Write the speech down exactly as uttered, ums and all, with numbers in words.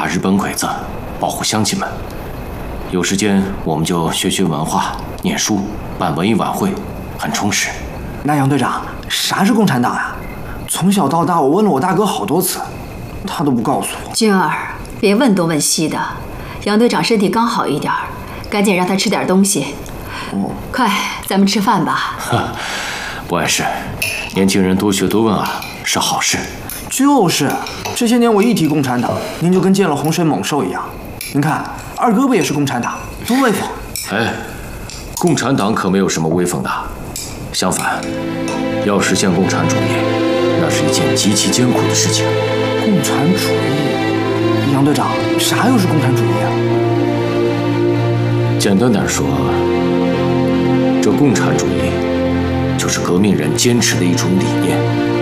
日本鬼子，保护乡亲们。有时间我们就学学文化，念书，办文艺晚会，很充实。 那杨队长，啥是共产党呀？从小到大，我问了我大哥好多次，他都不告诉我。 君儿，别问东问西的。杨队长身体刚好一点，赶紧让他吃点东西。哦，快，咱们吃饭吧。 哈，不碍事，年轻人多学多问啊，是好事。 就是，这些年我一提共产党，您就跟见了洪水猛兽一样。您看，二哥不也是共产党，多威风！ 哎，共产党可没有什么威风的，相反，要实现共产主义，那是一件极其艰苦的事情。 共产主义，杨队长，啥又是共产主义啊？ 简单点说，这共产主义就是革命人坚持的一种理念。